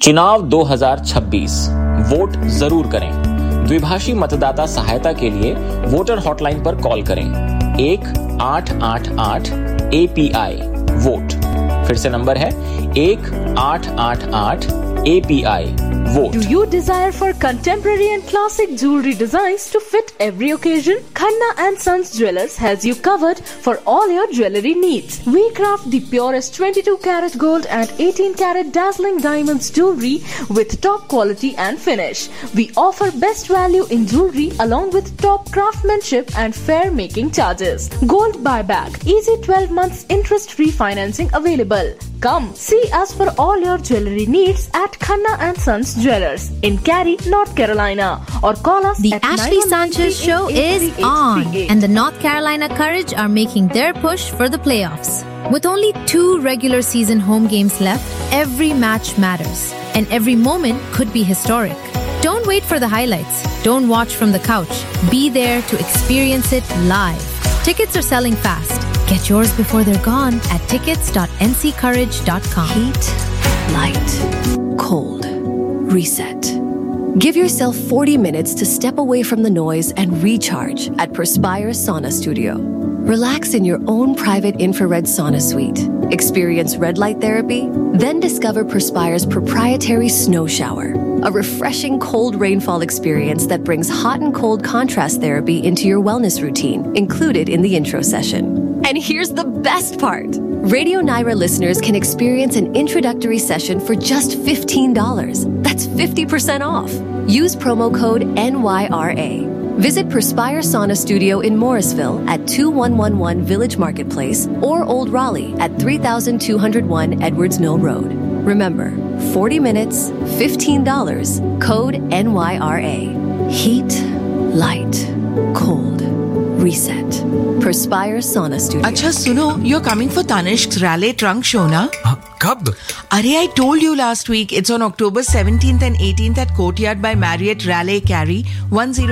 चुनाव 2026 वोट जरूर करें। द्विभाषी मतदाता सहायता के लिए वोटर हॉटलाइन पर कॉल करें 1888 API वोट। फिर से नंबर है 1888 API vote. Do you desire for contemporary and classic jewelry designs to fit every occasion? Khanna and Sons Jewelers has you covered for all your jewelry needs. We craft the purest 22 karat gold and 18 karat dazzling diamonds jewelry with top quality and finish. We offer best value in jewelry along with top craftsmanship and fair making charges. Gold buyback, easy 12 months interest-free financing available. Come see us for all your jewelry needs at Khanna and Sons Jewelers in Cary, North Carolina, or call us The at Ashley Sanchez Show is on, and the North Carolina Courage are making their push for the playoffs. With only 2 regular season home games left, every match matters, and every moment could be historic. Don't wait for the highlights. Don't watch from the couch. Be there to experience it live. Tickets are selling fast. Get yours before they're gone at tickets.nccourage.com. Heat, light, cold, reset. Give yourself 40 minutes to step away from the noise and recharge at Perspire Sauna Studio. Relax in your own private infrared sauna suite. Experience red light therapy, then discover Perspire's proprietary snow shower, a refreshing cold rainfall experience that brings hot and cold contrast therapy into your wellness routine, included in the intro session. And here's the best part. Radio Naira listeners can experience an introductory session for just $15. That's 50% off. Use promo code NYRA. Visit Perspire Sauna Studio in Morrisville at 2111 Village Marketplace or Old Raleigh at 3201 Edwards Mill Road. Remember, 40 minutes, $15, code NYRA. Heat, light, cold, reset. Perspire Sauna Studio. अच्छा सुनो, you're coming for Tanishq's Raleigh Trunk Show, na? कब? Arey, I told you last week. It's on October 17th and 18th at Courtyard by Marriott Raleigh, Cary, 10